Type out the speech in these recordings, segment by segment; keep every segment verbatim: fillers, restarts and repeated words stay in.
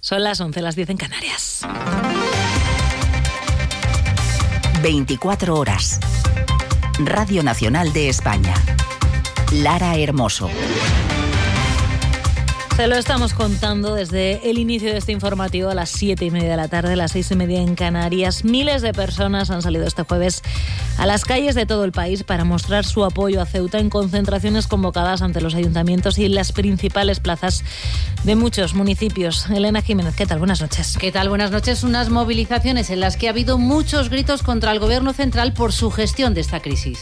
Son las once, las diez en Canarias. veinticuatro horas. Radio Nacional de España. Lara Hermoso. Se lo estamos contando desde el inicio de este informativo a las siete y media de la tarde, a las seis y media en Canarias. Miles de personas han salido este jueves a las calles de todo el país para mostrar su apoyo a Ceuta en concentraciones convocadas ante los ayuntamientos y en las principales plazas de muchos municipios. Elena Jiménez, ¿qué tal? Buenas noches. ¿Qué tal? Buenas noches. Unas movilizaciones en las que ha habido muchos gritos contra el Gobierno central por su gestión de esta crisis.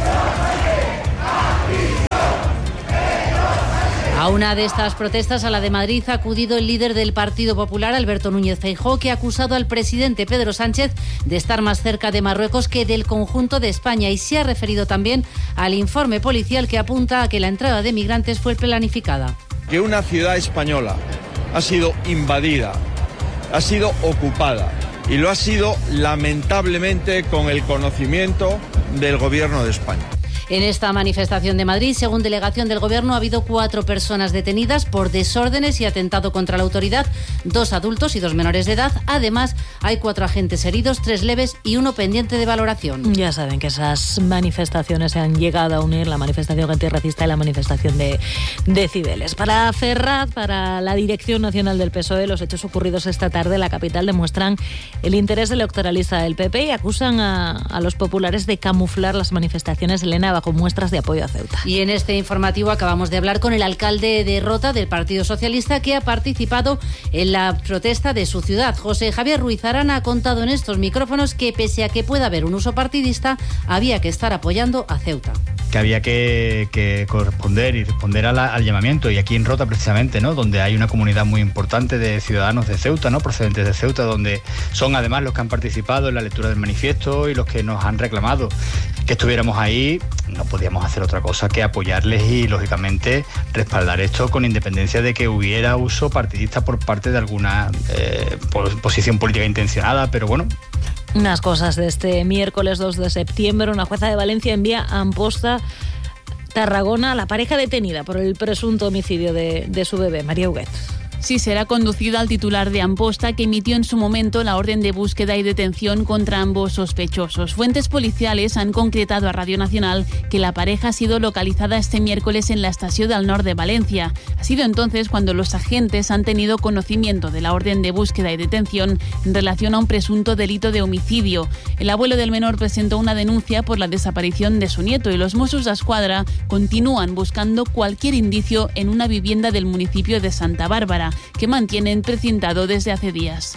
A una de estas protestas, a la de Madrid, ha acudido el líder del Partido Popular, Alberto Núñez Feijóo, que ha acusado al presidente Pedro Sánchez de estar más cerca de Marruecos que del conjunto de España, y se ha referido también al informe policial que apunta a que la entrada de migrantes fue planificada. Que una ciudad española ha sido invadida, ha sido ocupada, y lo ha sido lamentablemente con el conocimiento del Gobierno de España. En esta manifestación de Madrid, según delegación del Gobierno, ha habido cuatro personas detenidas por desórdenes y atentado contra la autoridad, dos adultos y dos menores de edad. Además, hay cuatro agentes heridos, tres leves y uno pendiente de valoración. Ya saben que esas manifestaciones se han llegado a unir, la manifestación antirracista y la manifestación de, de Cibeles. Para Ferraz, para la Dirección Nacional del P S O E, los hechos ocurridos esta tarde en la capital demuestran el interés electoralista del P P y acusan a, a los populares de camuflar las manifestaciones, Elena, bajo muestras de apoyo a Ceuta. Y en este informativo acabamos de hablar con el alcalde de Rota del Partido Socialista, que ha participado en la protesta de su ciudad. José Javier Ruiz Arana ha contado en estos micrófonos que, pese a que pueda haber un uso partidista, había que estar apoyando a Ceuta. Que había que, que corresponder y responder a la, al llamamiento, y aquí en Rota precisamente, ¿no?, donde hay una comunidad muy importante de ciudadanos de Ceuta, ¿no?, procedentes de Ceuta, donde son además los que han participado en la lectura del manifiesto y los que nos han reclamado que estuviéramos ahí. No podíamos hacer otra cosa que apoyarles y, lógicamente, respaldar esto con independencia de que hubiera uso partidista por parte de alguna eh, posición política intencionada, pero bueno. Unas cosas de este miércoles dos de septiembre, una jueza de Valencia envía a Amposta, Tarragona, a la pareja detenida por el presunto homicidio de, de su bebé, María Huguet. Sí, será conducida al titular de Amposta, que emitió en su momento la orden de búsqueda y detención contra ambos sospechosos. Fuentes policiales han concretado a Radio Nacional que la pareja ha sido localizada este miércoles en la estación del Nord de Valencia. Ha sido entonces cuando los agentes han tenido conocimiento de la orden de búsqueda y detención en relación a un presunto delito de homicidio. El abuelo del menor presentó una denuncia por la desaparición de su nieto, y los Mossos d'Esquadra continúan buscando cualquier indicio en una vivienda del municipio de Santa Bárbara, que mantienen precintado desde hace días.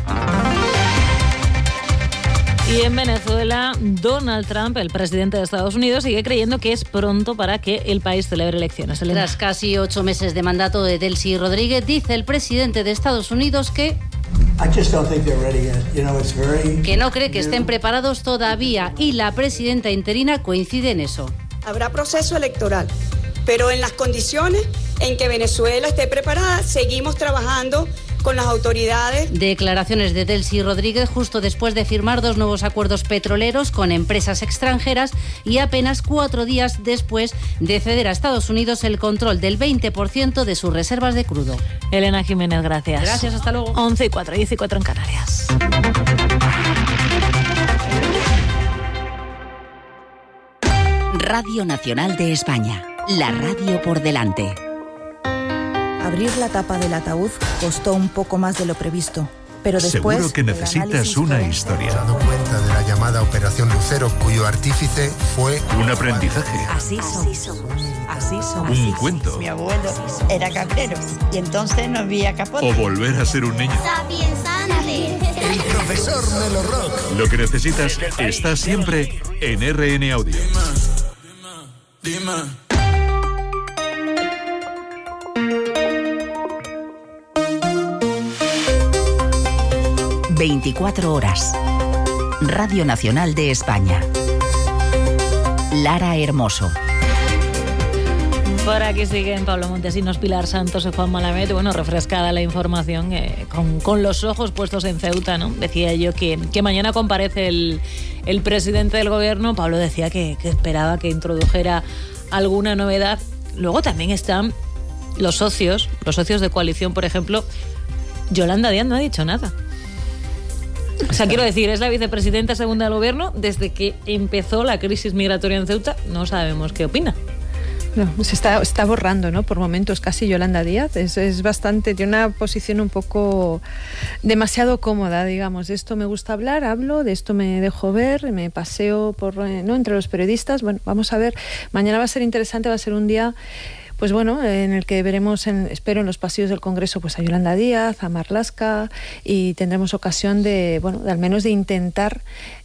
Y en Venezuela, Donald Trump, el presidente de Estados Unidos, sigue creyendo que es pronto para que el país celebre elecciones. Elena. Tras casi ocho meses de mandato de Delcy Rodríguez, dice el presidente de Estados Unidos que... que no cree que estén preparados todavía, y la presidenta interina coincide en eso. Habrá proceso electoral, pero en las condiciones en que Venezuela esté preparada, seguimos trabajando con las autoridades. Declaraciones de Delcy Rodríguez justo después de firmar dos nuevos acuerdos petroleros con empresas extranjeras y apenas cuatro días después de ceder a Estados Unidos el control del veinte por ciento de sus reservas de crudo. Elena Jiménez, gracias. Gracias, hasta luego. once y cuatro, diez y cuatro en Canarias. Radio Nacional de España. La radio por delante. Abrir la tapa del ataúd costó un poco más de lo previsto, pero después... Seguro que necesitas una historia. He dado cuenta de la llamada Operación Lucero, cuyo artífice fue... Un aprendizaje. Así somos. Así somos. Un cuento. Mi abuelo era cabrero y entonces no había capote. O volver a ser un niño. El profesor Melo Rock. Lo que necesitas está siempre en R N Audio. Dime, dime. veinticuatro horas. Radio Nacional de España. Lara Hermoso. Por aquí siguen Pablo Montesinos, Pilar Santos y Juan Malamet. Bueno, refrescada la información, eh, con, con los ojos puestos en Ceuta, ¿no? Decía yo que, que mañana comparece el, el presidente del gobierno. Pablo decía que, que esperaba que introdujera alguna novedad. Luego también están los socios, los socios de coalición, por ejemplo, Yolanda Díaz no ha dicho nada. O sea, quiero decir, es la vicepresidenta segunda del gobierno. Desde que empezó la crisis migratoria en Ceuta, no sabemos qué opina. No, se está, está borrando, ¿no? Por momentos casi Yolanda Díaz. Es, es bastante, tiene una posición un poco demasiado cómoda, digamos. De esto me gusta hablar, hablo, de esto me dejo ver, me paseo por, ¿no? entre los periodistas. Bueno, vamos a ver. Mañana va a ser interesante, va a ser un día, pues bueno, en el que veremos, en, espero, en los pasillos del Congreso, pues a Yolanda Díaz, a Marlaska, y tendremos ocasión de, bueno, de al menos de intentar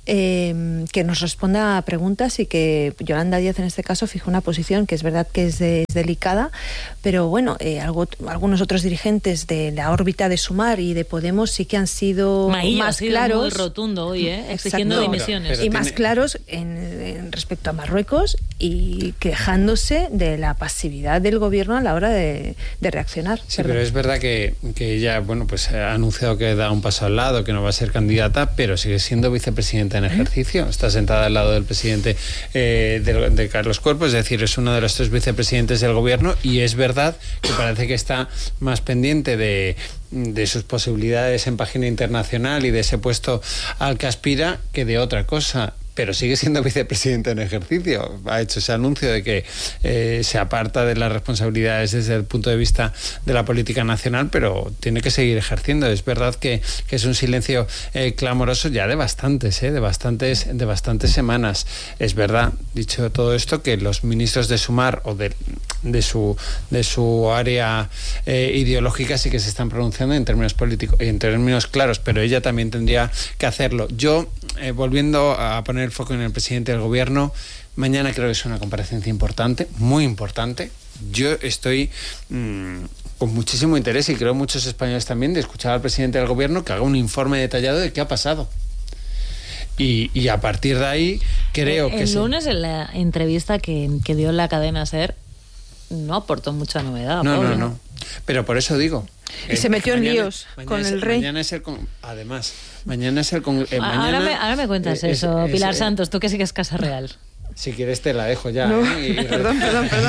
Eh, que nos responda a preguntas y que Yolanda Díaz en este caso fije una posición que es verdad que es, de, es delicada, pero bueno, eh, algo, algunos otros dirigentes de la órbita de Sumar y de Podemos sí que han sido Maíz más ha sido claros, muy rotundo hoy, ¿eh? exigiendo Exacto. dimisiones. Pero, pero y tiene... más claros en, en respecto a Marruecos y quejándose de la pasividad del gobierno a la hora de, de reaccionar. Sí, Perdón. Pero es verdad que, que ella, bueno, pues ha anunciado que da un paso al lado, que no va a ser candidata, pero sigue siendo vicepresidenta en ejercicio, está sentada al lado del presidente eh, de, de Carlos Cuerpo, es decir, es uno de los tres vicepresidentes del gobierno, y es verdad que parece que está más pendiente de, de sus posibilidades en página internacional y de ese puesto al que aspira que de otra cosa. Pero sigue siendo vicepresidente en ejercicio. Ha hecho ese anuncio de que eh, se aparta de las responsabilidades desde el punto de vista de la política nacional, pero tiene que seguir ejerciendo. Es verdad que, que es un silencio eh, clamoroso ya de bastantes, eh, de bastantes, de bastantes semanas. Es verdad, dicho todo esto, que los ministros de Sumar o de, de su de su área eh, ideológica sí que se están pronunciando en términos políticos y en términos claros, pero ella también tendría que hacerlo. Yo, eh, volviendo a poner el foco en el presidente del gobierno, mañana creo que es una comparecencia importante, muy importante. Yo estoy mmm, con muchísimo interés, y creo muchos españoles también, de escuchar al presidente del gobierno que haga un informe detallado de qué ha pasado. Y, y a partir de ahí creo el, que... El se... lunes, en la entrevista que, que dio en la cadena SER, no aportó mucha novedad. No, pobre. no, no. Pero por eso digo... Y eh, se metió en mañana, líos mañana con es, el rey. Mañana es el... Con, además, mañana es el... Con, eh, ahora, mañana, me, ahora me cuentas eh, eso, es, Pilar es, Santos, tú que sigues Casa Real. Si quieres te la dejo ya. No, ¿eh? y, perdón, perdón, perdón.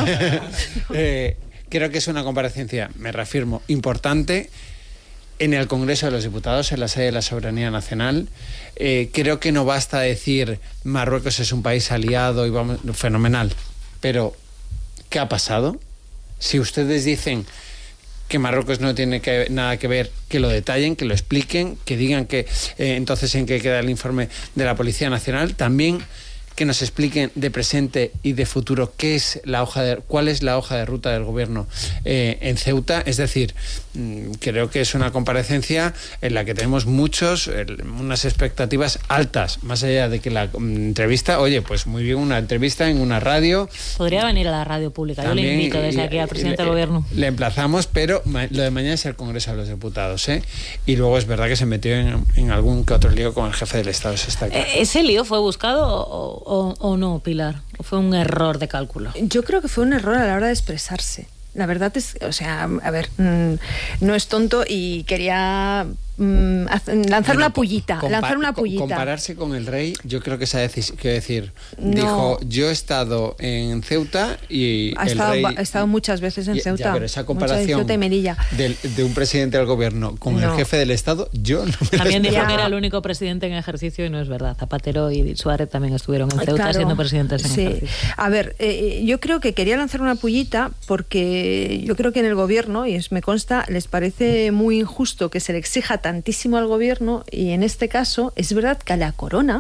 eh, creo que es una comparecencia, me reafirmo, importante en el Congreso de los Diputados, en la sede de la Soberanía Nacional. Eh, creo que no basta decir Marruecos es un país aliado y vamos, fenomenal. Pero, ¿qué ha pasado? Si ustedes dicen que Marruecos no tiene que, nada que ver, que lo detallen, que lo expliquen, que digan que eh, entonces en qué queda el informe de la Policía Nacional, también que nos expliquen de presente y de futuro qué es la hoja de, cuál es la hoja de ruta del gobierno eh, en Ceuta. Es decir, mmm, creo que es una comparecencia en la que tenemos muchos, el, unas expectativas altas, más allá de que la um, entrevista, oye, pues muy bien, una entrevista en una radio. Podría venir a la radio pública, también, yo le invito desde y, aquí al presidente le, del gobierno. Le emplazamos, pero ma, lo de mañana es el Congreso de los Diputados, ¿eh? Y luego es verdad que se metió en, en algún que otro lío con el jefe del Estado, eso está claro. ¿Ese lío fue buscado o, o, o no, Pilar? ¿O fue un error de cálculo? Yo creo que fue un error a la hora de expresarse. La verdad es, o sea, a ver, mmm, no es tonto y quería mmm, lanzar bueno, una pullita, lanzar una pullita. Compararse con el rey, yo creo que esa decis- que decir, no. dijo, yo he estado en Ceuta y ha el estado, rey... Ha estado muchas veces en y, Ceuta. Ya, pero esa comparación Ceuta y Melilla. De, de un presidente del gobierno con no. el jefe del Estado, yo no me También dijo ya. que era el único presidente en ejercicio y no es verdad. Zapatero y Suárez también estuvieron en Ceuta claro, siendo presidentes en sí. ejercicio. A ver, eh, yo creo que quería lanzar una pullita porque yo creo que en el gobierno, y es, me consta, les parece muy injusto que se le exija tantísimo al gobierno, y en este caso es verdad que a la corona,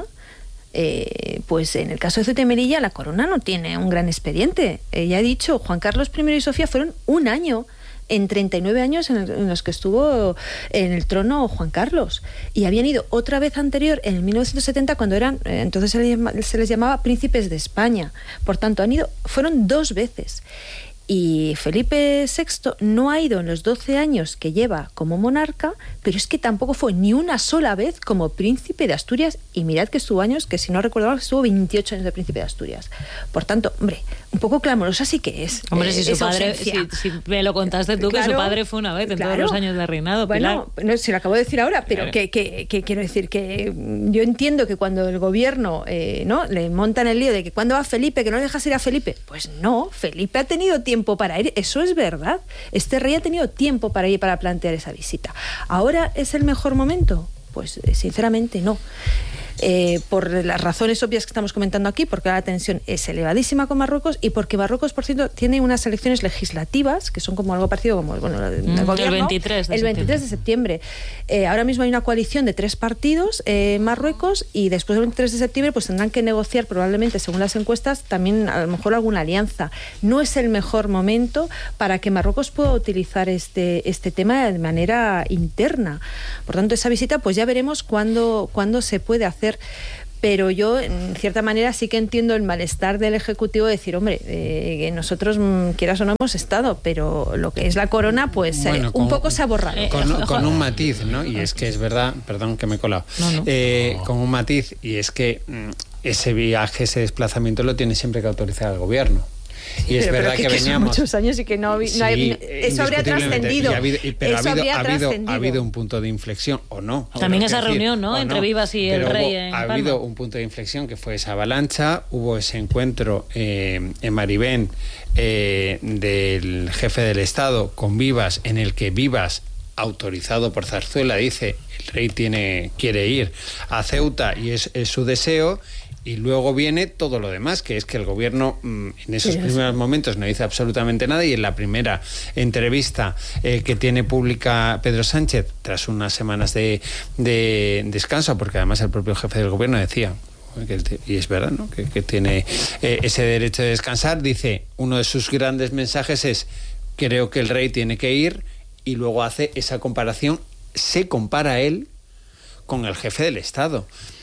eh, pues en el caso de Ceuta y Melilla, la corona no tiene un gran expediente. Eh, ya he dicho, Juan Carlos primero y Sofía fueron un año en treinta y nueve años en, el, en los que estuvo en el trono Juan Carlos, y habían ido otra vez anterior en mil novecientos setenta cuando eran, eh, entonces se les, se les llamaba príncipes de España. Por tanto, han ido, fueron dos veces. Y Felipe sexto no ha ido en los doce años que lleva como monarca, pero es que tampoco fue ni una sola vez como príncipe de Asturias, y mirad que estuvo años, que si no recuerdo mal, estuvo veintiocho años de príncipe de Asturias. Por tanto, hombre, un poco clamorosa sí que es. Hombre, eh, si su padre, si, si me lo contaste tú, claro, que su padre fue una vez en claro, todos los años de reinado, bueno, Pilar. No, si lo acabo de decir ahora, pero claro. que, que, que quiero decir que yo entiendo que cuando el gobierno eh, no le montan el lío de que cuándo va Felipe, que no le dejas ir a Felipe, pues no, Felipe ha tenido tiempo para ir, eso es verdad. Este rey ha tenido tiempo para ir para plantear esa visita. ¿Ahora es el mejor momento? Pues sinceramente no. Eh, por las razones obvias que estamos comentando aquí, porque la tensión es elevadísima con Marruecos y porque Marruecos, por cierto, tiene unas elecciones legislativas que son como algo parecido como bueno, el, mm, gobierno, el veintitrés de el veintitrés de septiembre. Eh, ahora mismo hay una coalición de tres partidos en eh, Marruecos y después del veintitrés de septiembre pues tendrán que negociar probablemente, según las encuestas, también a lo mejor alguna alianza. No es el mejor momento para que Marruecos pueda utilizar este, este tema de manera interna. Por tanto, esa visita pues ya veremos cuándo, cuándo se puede hacer. Pero yo, en cierta manera, sí que entiendo el malestar del Ejecutivo de decir, hombre, eh, que nosotros, quieras o no, hemos estado, pero lo que es la corona, pues bueno, eh, un con, poco se ha borrado. Con, con un matiz, ¿no? Y es que es verdad, perdón que me he colado, no, no. Eh, no. con un matiz, y es que mm, ese viaje, ese desplazamiento lo tiene siempre que autorizar el gobierno. Y sí, es verdad que, que veníamos muchos años y que no, no, sí, hay, eso habría trascendido. Pero eso ha, habido, ha, habido, ha habido un punto de inflexión, o no. También esa decir, reunión, ¿no? Entre no, Vivas y el rey. Hubo, en ha Palma. habido un punto de inflexión que fue esa avalancha. Hubo ese encuentro eh, en Maribén eh, del jefe del Estado con Vivas, en el que Vivas, autorizado por Zarzuela, dice el rey tiene quiere ir a Ceuta y es, es su deseo. Y luego viene todo lo demás, que es que el gobierno mmm, en esos sí, primeros sí. momentos no dice absolutamente nada, y en la primera entrevista eh, que tiene pública Pedro Sánchez, tras unas semanas de, de descanso, porque además el propio jefe del gobierno decía, que, y es verdad, ¿no? que, que tiene eh, ese derecho de descansar, dice, uno de sus grandes mensajes es, creo que el rey tiene que ir, y luego hace esa comparación, se compara él con el jefe del Estado.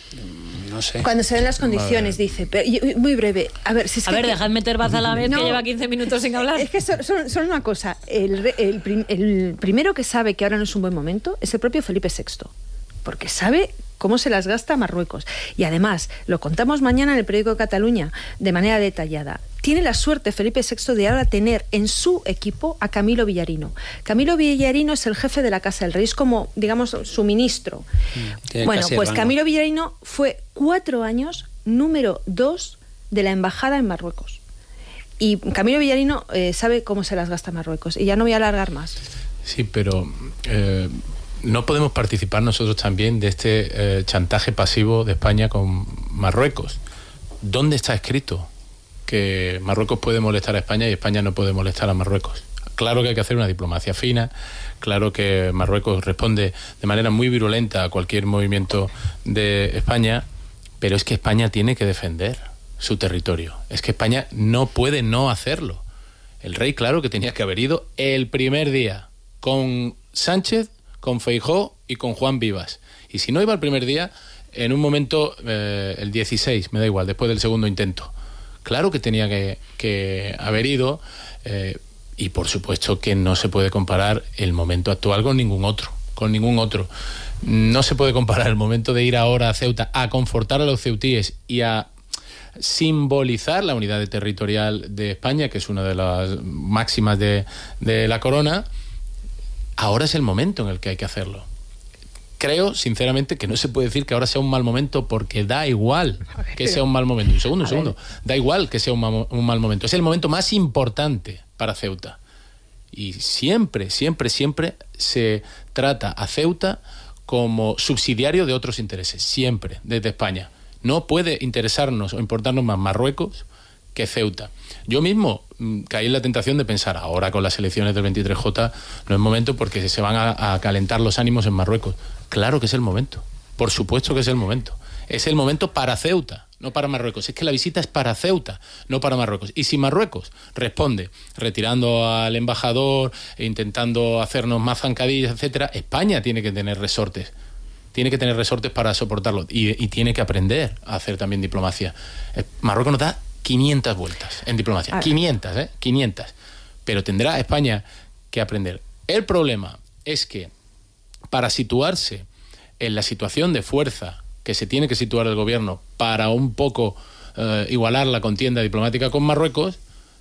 No sé. Cuando se den las condiciones, dice. Pero, y, muy breve. A ver, si es a que ver, dejad meter Baz a la vez, no, que lleva quince minutos sin hablar. Es que son, son, son una cosa. El, el, prim, el primero que sabe que ahora no es un buen momento es el propio Felipe sexto. Porque sabe cómo se las gasta Marruecos. Y además, lo contamos mañana en el periódico de Cataluña de manera detallada. Tiene la suerte Felipe sexto de ahora tener en su equipo a Camilo Villarino. Camilo Villarino es el jefe de la Casa del Rey, es como, digamos, su ministro. Mm, bueno, pues Camilo Villarino fue cuatro años número dos de la embajada en Marruecos. Y Camilo Villarino eh, sabe cómo se las gasta Marruecos. Y ya no voy a alargar más. Sí, pero eh, no podemos participar nosotros también de este eh, chantaje pasivo de España con Marruecos. ¿Dónde está escrito que Marruecos puede molestar a España y España no puede molestar a Marruecos? Claro que hay que hacer una diplomacia fina, claro que Marruecos responde de manera muy virulenta a cualquier movimiento de España, pero es que España tiene que defender su territorio. Es que España no puede no hacerlo. El rey, claro que tenía que haber ido el primer día con Sánchez, con Feijóo y con Juan Vivas. Y si no iba el primer día, en un momento, eh, el dieciséis, me da igual, después del segundo intento. Claro que tenía que, que haber ido, eh, y por supuesto que no se puede comparar el momento actual con ningún otro, con ningún otro. No se puede comparar el momento de ir ahora a Ceuta a confortar a los ceutíes y a simbolizar la unidad territorial de España, que es una de las máximas de, de la corona. Ahora es el momento en el que hay que hacerlo. Creo, sinceramente, que no se puede decir que ahora sea un mal momento, porque da igual que sea un mal momento. Un segundo, un segundo. Da igual que sea un mal, un mal momento. Es el momento más importante para Ceuta. Y siempre, siempre, siempre se trata a Ceuta como subsidiario de otros intereses. Siempre, desde España. No puede interesarnos o importarnos más Marruecos que Ceuta. Yo mismo mmm, caí en la tentación de pensar, ahora con las elecciones del veintitrés J no es momento porque se van a, a calentar los ánimos en Marruecos. Claro que es el momento, por supuesto que es el momento. Es el momento para Ceuta, no para Marruecos. Es que la visita es para Ceuta, no para Marruecos. Y si Marruecos responde retirando al embajador, e intentando hacernos más zancadillas, etcétera, España tiene que tener resortes. Tiene que tener resortes para soportarlo y, y tiene que aprender a hacer también diplomacia. Marruecos nos da quinientas vueltas en diplomacia. quinientas, ¿eh? quinientas. Pero tendrá España que aprender. El problema es que para situarse en la situación de fuerza que se tiene que situar el gobierno para un poco eh, igualar la contienda diplomática con Marruecos,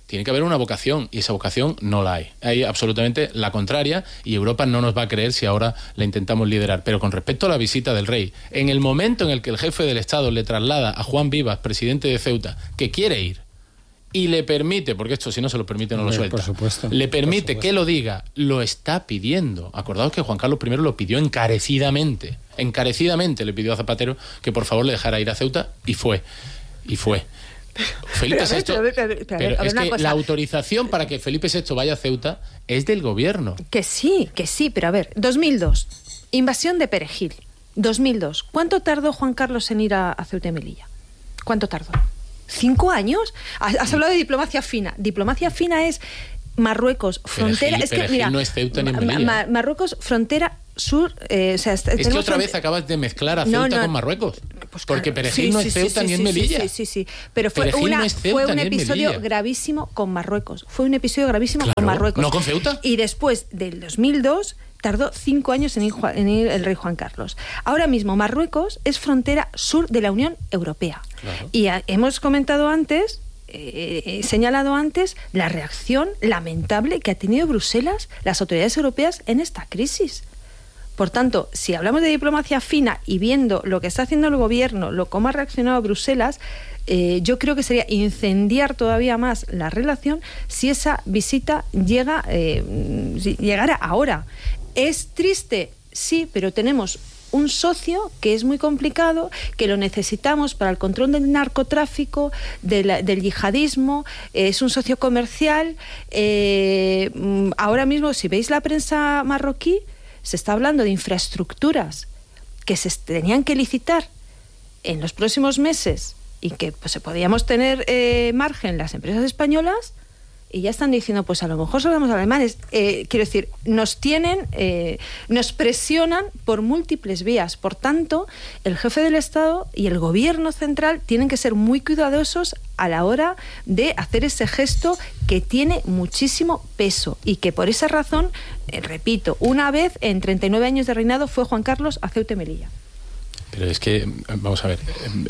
Tiene que haber una vocación, y esa vocación no la hay. Hay absolutamente la contraria, y Europa no nos va a creer si ahora la intentamos liderar. Pero con respecto a la visita del rey, en el momento en el que el jefe del Estado le traslada a Juan Vivas, presidente de Ceuta, que quiere ir, y le permite, porque esto si no se lo permite no lo suelta, por supuesto, le permite por que lo diga, lo está pidiendo. Acordaos que Juan Carlos primero lo pidió encarecidamente, encarecidamente le pidió a Zapatero que por favor le dejara ir a Ceuta, y fue, y fue. Felipe sexto, pero es que la autorización para que Felipe sexto vaya a Ceuta es del gobierno. Que sí, que sí, pero a ver, dos mil dos, invasión de Perejil, dos mil dos, ¿cuánto tardó Juan Carlos en ir a, a Ceuta y Melilla? ¿Cuánto tardó? ¿Cinco años? Has, has hablado de diplomacia fina. Diplomacia fina es Marruecos, frontera... Perejil, es que, Perejil mira, no es Ceuta ni Melilla. Ma, Marruecos, frontera sur... Eh, o sea, es que otra vez acabas de mezclar a Ceuta no, no, con Marruecos. Pues porque claro, Perejil sí, no es sí, Ceuta sí, ni sí, es Melilla. Sí, sí, sí, sí. Pero fue, una, no es Ceuta, fue un episodio gravísimo con Marruecos. Fue un episodio gravísimo claro, con Marruecos. ¿No con Ceuta? Y después del dos mil dos... tardó cinco años en ir, en ir el rey Juan Carlos. Ahora mismo Marruecos es frontera sur de la Unión Europea. Claro. Y a, hemos comentado antes, eh, he señalado antes, la reacción lamentable que ha tenido Bruselas, las autoridades europeas en esta crisis. Por tanto, si hablamos de diplomacia fina y viendo lo que está haciendo el gobierno, lo cómo ha reaccionado Bruselas, eh, yo creo que sería incendiar todavía más la relación si esa visita llega, eh, si llegara ahora. ¿Es triste? Sí, pero tenemos un socio que es muy complicado, que lo necesitamos para el control del narcotráfico, de la, del yihadismo, eh, es un socio comercial. Eh, ahora mismo, si veis la prensa marroquí, se está hablando de infraestructuras que se tenían que licitar en los próximos meses y que pues, se podíamos tener eh, margen las empresas españolas. Y ya están diciendo, pues a lo mejor somos alemanes. Eh, quiero decir, nos tienen, eh, nos presionan por múltiples vías. Por tanto, el jefe del Estado y el gobierno central tienen que ser muy cuidadosos a la hora de hacer ese gesto que tiene muchísimo peso y que por esa razón, eh, repito, una vez en treinta y nueve años de reinado fue Juan Carlos a Ceuta y Melilla. Pero es que, vamos a ver,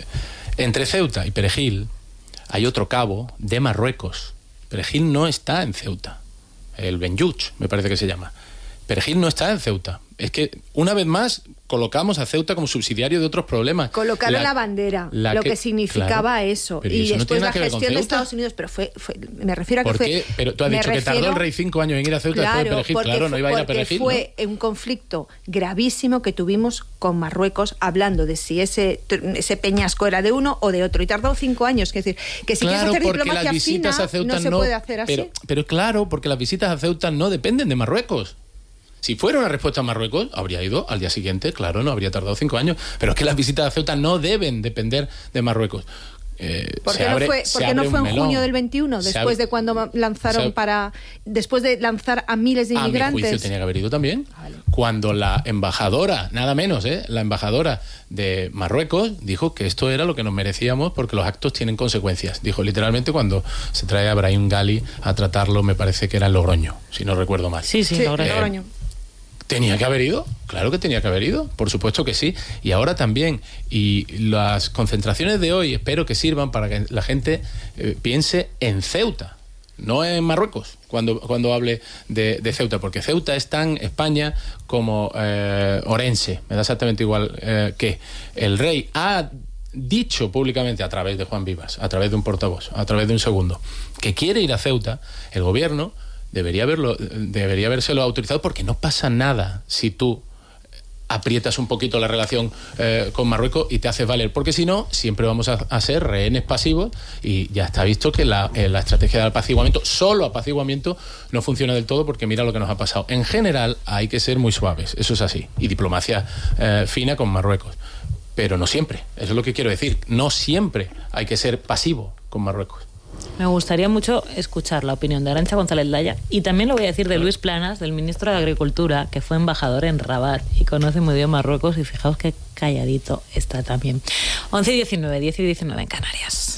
entre Ceuta y Perejil hay otro cabo de Marruecos. Perejil no está en Ceuta. El Benyuch, me parece que se llama. Perejil no está en Ceuta. Es que, una vez más, colocamos a Ceuta como subsidiario de otros problemas. Colocaron la, la bandera, la lo que, que significaba claro, eso. Y eso después no la gestión de Estados Unidos, pero fue, fue me refiero a que ¿Por fue... qué? Pero tú has dicho refiero, que tardó el rey cinco años en ir a Ceuta claro, después de Perejil. Claro, no iba a ir a Perejil. Fue ¿no? un conflicto gravísimo que tuvimos con Marruecos, hablando de si ese, ese peñasco era de uno o de otro. Y tardó cinco años. Es decir, que si claro, quieres hacer diplomacia fina, a Ceuta no se no, puede hacer así. Pero, pero claro, porque las visitas a Ceuta no dependen de Marruecos. Si fuera una respuesta a Marruecos, habría ido al día siguiente, claro, no habría tardado cinco años. Pero es que las visitas a Ceuta no deben depender de Marruecos. Eh, ¿Por qué no fue, porque no fue en junio del veintiuno, después abre, de cuando lanzaron para... Después de lanzar a miles de inmigrantes? A mi juicio tenía que haber ido también. Vale. Cuando la embajadora, nada menos, ¿eh? la embajadora de Marruecos dijo que esto era lo que nos merecíamos porque los actos tienen consecuencias. Dijo literalmente cuando se trae a Brahim Ghali a tratarlo, me parece que era en Logroño, si no recuerdo mal. Sí, sí, sí Logroño. Eh, ¿Tenía que haber ido? Claro que tenía que haber ido, por supuesto que sí. Y ahora también. Y las concentraciones de hoy espero que sirvan para que la gente eh, piense en Ceuta, no en Marruecos, cuando, cuando hable de, de Ceuta, porque Ceuta es tan España como eh, Orense, me da exactamente igual eh, que el rey ha dicho públicamente a través de Juan Vivas, a través de un portavoz, a través de un segundo, que quiere ir a Ceuta. El gobierno debería haberlo, debería habérselo autorizado, porque no pasa nada si tú aprietas un poquito la relación eh, con Marruecos y te haces valer, porque si no, siempre vamos a, a ser rehenes pasivos, y ya está visto que la, eh, la estrategia del apaciguamiento, solo apaciguamiento, no funciona del todo, porque mira lo que nos ha pasado. En general hay que ser muy suaves, eso es así, y diplomacia eh, fina con Marruecos, pero no siempre, eso es lo que quiero decir, no siempre hay que ser pasivo con Marruecos. Me gustaría mucho escuchar la opinión de Arantxa González Laya, y también lo voy a decir de Luis Planas, del ministro de Agricultura, que fue embajador en Rabat y conoce muy bien Marruecos, y fijaos qué calladito está también. once y diecinueve, diez y diecinueve en Canarias.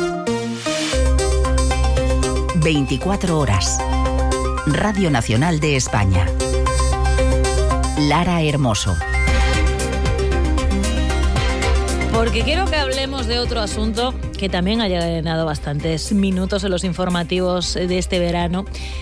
veinticuatro horas. Radio Nacional de España. Lara Hermoso. Porque quiero que hablemos de otro asunto que también ha llenado bastantes minutos en los informativos de este verano.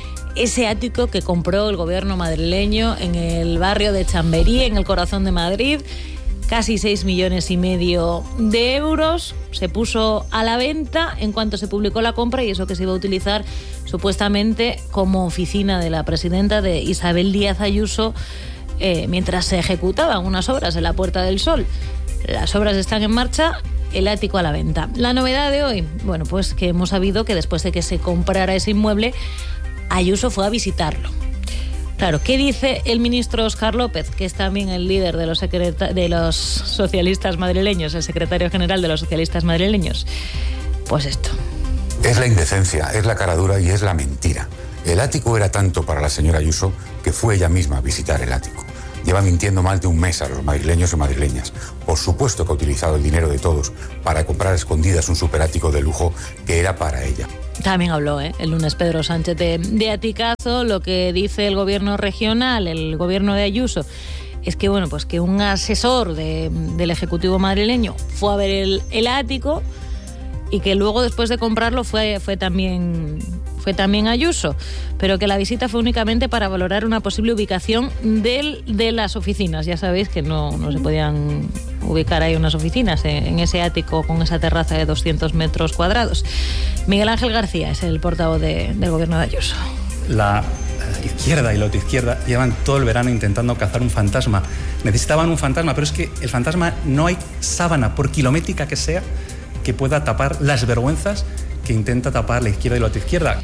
Ese ático que compró el gobierno madrileño en el barrio de Chamberí, en el corazón de Madrid, casi seis millones y medio de euros, se puso a la venta en cuanto se publicó la compra, y eso que se iba a utilizar supuestamente como oficina de la presidenta, de Isabel Díaz Ayuso, eh, mientras se ejecutaban unas obras en la Puerta del Sol. Las obras están en marcha, el ático a la venta. La novedad de hoy, bueno, pues que hemos sabido que después de que se comprara ese inmueble, Ayuso fue a visitarlo. Claro, ¿qué dice el ministro Óscar López, que es también el líder de los, secreta- de los socialistas madrileños, el secretario general de los socialistas madrileños? Pues esto. Es la indecencia, es la caradura y es la mentira. El ático era tanto para la señora Ayuso que fue ella misma a visitar el ático. Lleva mintiendo más de un mes a los madrileños y madrileñas. Por supuesto que ha utilizado el dinero de todos para comprar a escondidas un superático de lujo que era para ella. También habló ¿eh? el lunes Pedro Sánchez de, de Aticazo. Lo que dice el gobierno regional, el gobierno de Ayuso, es que bueno, pues que un asesor de, del Ejecutivo madrileño fue a ver el, el ático, y que luego, después de comprarlo, fue, fue también fue también Ayuso, pero que la visita fue únicamente para valorar una posible ubicación del, de las oficinas. Ya sabéis que no, no se podían ubicar ahí unas oficinas en, en ese ático con esa terraza de doscientos metros cuadrados. Miguel Ángel García es el portavoz de, del gobierno de Ayuso. La izquierda y la izquierda llevan todo el verano intentando cazar un fantasma. Necesitaban un fantasma, pero es que el fantasma, no hay sábana, por kilométrica que sea, que pueda tapar las vergüenzas que intenta tapar la izquierda y la izquierda.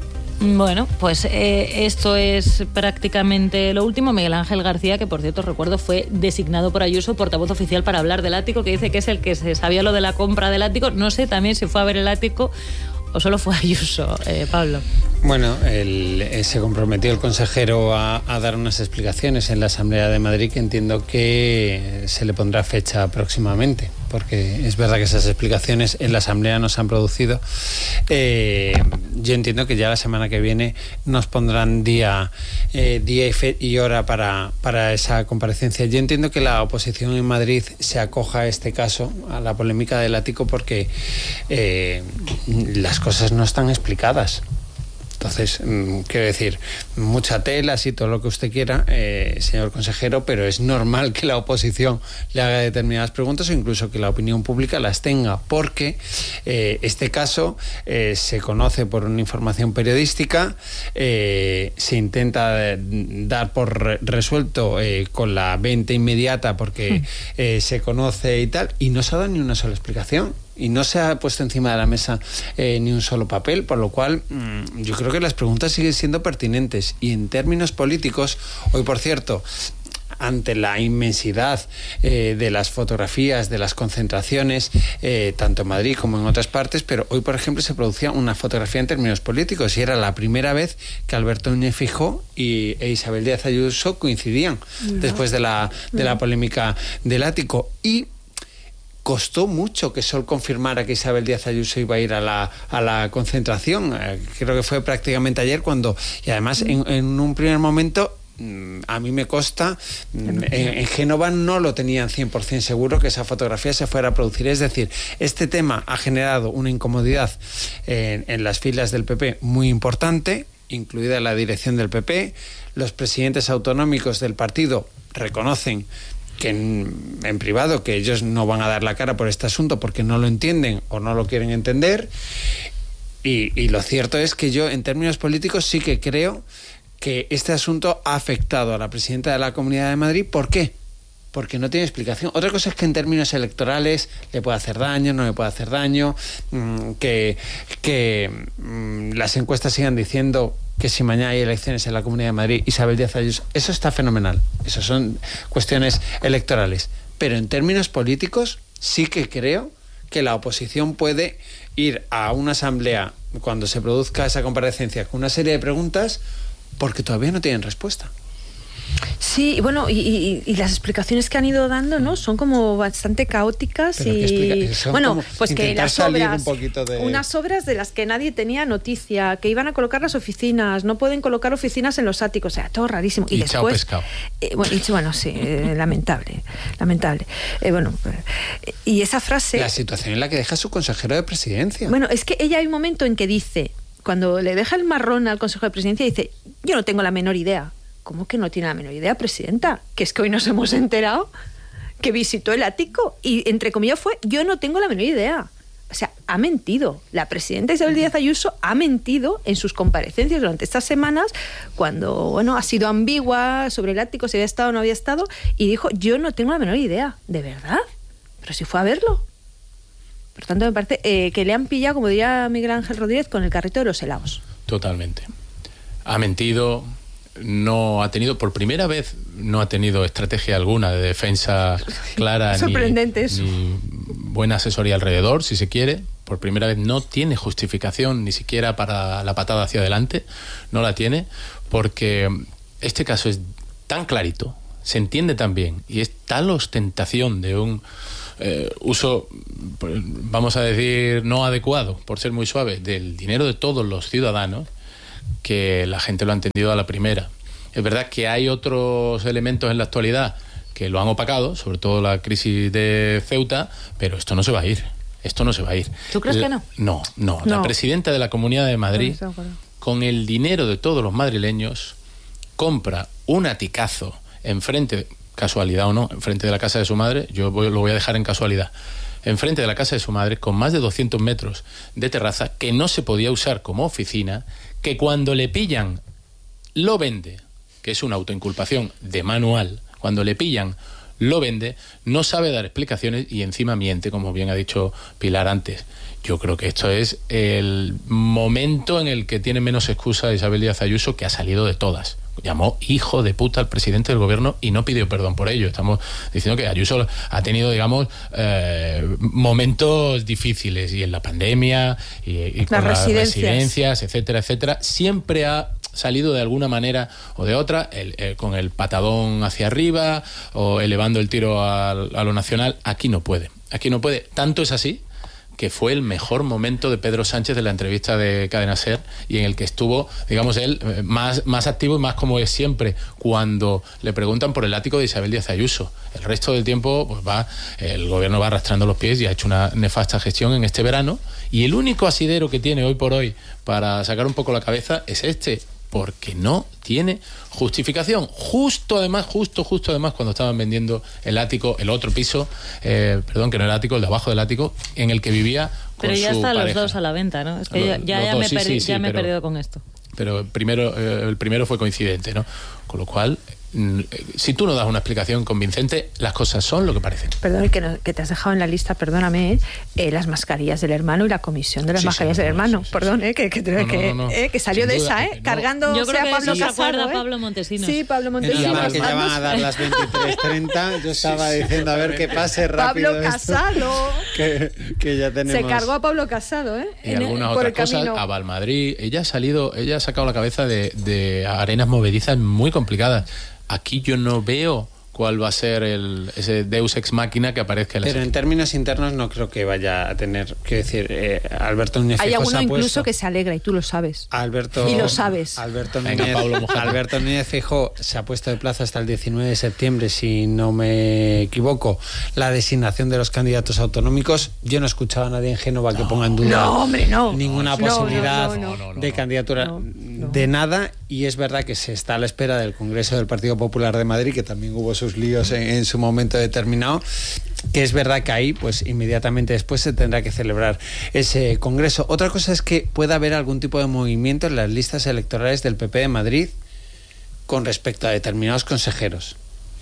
Bueno, pues eh, esto es prácticamente lo último. Miguel Ángel García, que por cierto recuerdo fue designado por Ayuso portavoz oficial para hablar del ático, que dice que es el que se sabía lo de la compra del ático. No sé también si fue a ver el ático o solo fue Ayuso, eh, Pablo. Bueno, el, eh, se comprometió el consejero a, a dar unas explicaciones en la Asamblea de Madrid, que entiendo que se le pondrá fecha próximamente, porque es verdad que esas explicaciones en la Asamblea no se han producido. Eh, yo entiendo que ya la semana que viene nos pondrán día, eh, día y, fe, y hora para, para esa comparecencia. Yo entiendo que la oposición en Madrid se acoja a este caso, a la polémica del ático, porque eh, las cosas no están explicadas. Entonces, quiero decir, mucha tela, sí, todo lo que usted quiera, eh, señor consejero, pero es normal que la oposición le haga determinadas preguntas, o incluso que la opinión pública las tenga, porque eh, este caso eh, se conoce por una información periodística, eh, se intenta dar por resuelto eh, con la venta inmediata porque eh, se conoce y tal, y no se ha dado ni una sola explicación. Y no se ha puesto encima de la mesa eh, ni un solo papel, por lo cual mmm, yo creo que las preguntas siguen siendo pertinentes. Y en términos políticos, hoy por cierto, ante la inmensidad eh, de las fotografías, de las concentraciones, eh, tanto en Madrid como en otras partes, pero hoy, por ejemplo, se producía una fotografía en términos políticos, y era la primera vez que Alberto Núñez Feijóo y e Isabel Díaz Ayuso coincidían no. después de la, de la polémica del ático. Y costó mucho que Sol confirmara que Isabel Díaz Ayuso iba a ir a la, a la concentración. Eh, creo que fue prácticamente ayer cuando, y además en, en un primer momento, a mí me consta, en, en Génova no lo tenían cien por ciento seguro que esa fotografía se fuera a producir. Es decir, este tema ha generado una incomodidad en, en las filas del P P muy importante, incluida la dirección del P P. Los presidentes autonómicos del partido reconocen que en, en privado que ellos no van a dar la cara por este asunto porque no lo entienden o no lo quieren entender, y, y lo cierto es que yo, en términos políticos, sí que creo que este asunto ha afectado a la presidenta de la Comunidad de Madrid. ¿Por qué? Porque no tiene explicación. Otra cosa es que en términos electorales le puede hacer daño, no le puede hacer daño, mmm, que, que mmm, las encuestas sigan diciendo que si mañana hay elecciones en la Comunidad de Madrid, Isabel Díaz Ayuso, eso está fenomenal. Eso son cuestiones electorales. Pero en términos políticos sí que creo que la oposición puede ir a una asamblea cuando se produzca esa comparecencia con una serie de preguntas porque todavía no tienen respuesta. Sí, bueno, y, y, y las explicaciones que han ido dando, ¿no? Son como bastante caóticas. Pero y bueno, pues que las obras, un de... unas obras de las que nadie tenía noticia, que iban a colocar las oficinas, no pueden colocar oficinas en los áticos, o sea, todo rarísimo. Y, y después, chao pescado. Eh, bueno, y, bueno, sí, eh, lamentable, lamentable. Eh, bueno, eh, y esa frase. La situación en la que deja su consejero de presidencia. Bueno, es que ella hay un momento en que dice, cuando le deja el marrón al consejero de presidencia, dice, yo no tengo la menor idea. ¿Cómo que no tiene la menor idea, presidenta? Que es que hoy nos hemos enterado que visitó el ático y, entre comillas, fue, yo no tengo la menor idea. O sea, ha mentido. La presidenta Isabel Díaz Ayuso ha mentido en sus comparecencias durante estas semanas, cuando, bueno, ha sido ambigua sobre el ático, si había estado o no había estado, y dijo, yo no tengo la menor idea. ¿De verdad? Pero si fue a verlo. Por tanto, me parece eh, que le han pillado, como diría Miguel Ángel Rodríguez, con el carrito de los helados. Totalmente. Ha mentido... No ha tenido, por primera vez, no ha tenido estrategia alguna de defensa clara Sorprendente ni, eso. ni buena asesoría alrededor, si se quiere. Por primera vez no tiene justificación ni siquiera para la patada hacia adelante, no la tiene, porque este caso es tan clarito, se entiende tan bien y es tal ostentación de un eh, uso, vamos a decir, no adecuado, por ser muy suave, del dinero de todos los ciudadanos, que la gente lo ha entendido a la primera. Es verdad que hay otros elementos en la actualidad que lo han opacado, sobre todo la crisis de Ceuta, pero esto no se va a ir. Esto no se va a ir. ¿Tú crees la, que no? no? No, no. La presidenta de la Comunidad de Madrid, no, con el dinero de todos los madrileños, compra un aticazo enfrente, casualidad o no, enfrente de la casa de su madre, yo voy, lo voy a dejar en casualidad, enfrente de la casa de su madre, con más de doscientos metros de terraza, que no se podía usar como oficina, que cuando le pillan, lo vende, que es una autoinculpación de manual, cuando le pillan, lo vende, no sabe dar explicaciones y encima miente, como bien ha dicho Pilar antes. Yo creo que esto es el momento en el que tiene menos excusa Isabel Díaz Ayuso, que ha salido de todas. Llamó hijo de puta al presidente del gobierno y no pidió perdón por ello. Estamos diciendo que Ayuso ha tenido, digamos, eh, momentos difíciles, y en la pandemia y, y con las residencias. las residencias, etcétera, etcétera. Siempre ha salido de alguna manera o de otra, el, el, con el patadón hacia arriba o elevando el tiro a, a lo nacional. Aquí no puede. Aquí no puede. Tanto es así que fue el mejor momento de Pedro Sánchez de la entrevista de Cadena SER, y en el que estuvo, digamos, él más, más activo y más como es siempre cuando le preguntan por el ático de Isabel Díaz Ayuso. El resto del tiempo, pues va, el gobierno va arrastrando los pies y ha hecho una nefasta gestión en este verano, y el único asidero que tiene hoy por hoy para sacar un poco la cabeza es este, porque no tiene justificación. Justo además, justo, justo además, cuando estaban vendiendo el ático, el otro piso, eh, perdón, que no era el ático, el de abajo del ático, en el que vivía con Pero ya su están pareja. los dos a la venta, ¿no? Es que Los- ya, ya, los ya dos, me, sí, perdi- sí, sí, ya me he pero- perdido con esto. Pero primero, eh, el primero fue coincidente, ¿no? Con lo cual, mm, eh, si tú no das una explicación convincente, las cosas son lo que parecen. Perdón, que, no- que te has dejado en la lista, perdóname, eh, las mascarillas del hermano y la comisión de las Sí, mascarillas sí, del no, hermano. sí, sí, Perdón, eh, que, que, No, no, que, no, no. eh, que salió Sin de duda, esa, eh, ¿eh? no. Cargando Yo creo sea que Pablo sí se Casado. acuerda ¿eh? Pablo Montesinos. Sí, Pablo Menos Montesinos. mal que ya Vamos. van a dar las veintitrés treinta. Yo estaba diciendo a ver qué pase rápido. Pablo esto, Casado. Que, que ya tenemos. Se cargó a Pablo Casado, ¿eh? Y En- algunas por otras el cosas, camino. a Valmadrid. Ella ha salido, ella ha sacado la cabeza de, de arenas movedizas muy complicadas. Aquí yo no veo cuál va a ser el, ese Deus ex machina que aparezca en la Pero en términos internos no creo que vaya a tener, quiero decir, eh, Alberto Núñez Hay Feijóo se alguno ha incluso puesto- que se alegra y tú lo sabes. Alberto, Y lo sabes. Alberto Venga, Núñez, Pablo, mójate. Alberto Núñez Feijóo se ha puesto de plazo hasta el diecinueve de septiembre, si no me equivoco, la designación de los candidatos autonómicos. Yo no he escuchado a nadie en Génova que ponga en duda No, hombre, no. ninguna No, posibilidad no, no, no. de candidatura No, no. de nada, y es verdad que se está a la espera del Congreso del Partido Popular de Madrid, que también hubo sus líos en, en su momento determinado, que es verdad que ahí pues inmediatamente después se tendrá que celebrar ese Congreso. Otra cosa es que pueda haber algún tipo de movimiento en las listas electorales del P P de Madrid con respecto a determinados consejeros.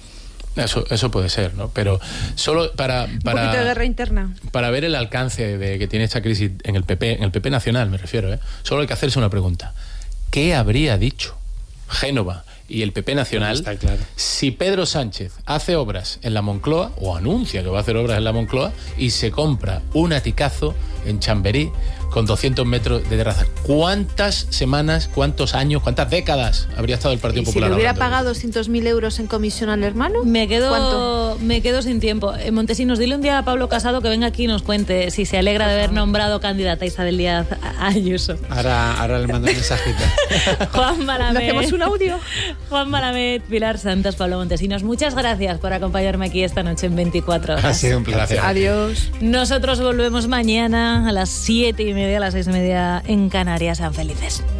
Eso, eso puede ser, ¿no? Pero solo para, Un poquito de para, guerra interna. para ver el alcance de que tiene esta crisis en el P P, en el P P nacional me refiero, ¿eh? Solo hay que hacerse una pregunta. ¿Qué habría dicho Génova y el P P nacional Está claro. si Pedro Sánchez hace obras en la Moncloa, o anuncia que va a hacer obras en la Moncloa, y se compra un aticazo en Chamberí con doscientos metros de terraza. ¿Cuántas semanas, cuántos años, cuántas décadas habría estado el Partido ¿Y Popular? si le hubiera hablando? pagado doscientos mil euros en comisión al hermano? Me quedo, ¿Cuánto? me quedo sin tiempo. Eh, Montesinos, dile un día a Pablo Casado que venga aquí y nos cuente si se alegra de haber nombrado candidata a Isabel Díaz Ayuso. Ahora, ahora le mando un mensajito. Juan Malamed. ¿Le hacemos un audio? Juan Malamed, Pilar Santos, Pablo Montesinos, muchas gracias por acompañarme aquí esta noche en veinticuatro horas. Ha sido un placer. Adiós. Nosotros volvemos mañana a las siete y media, a las seis y media en Canarias. Sean felices.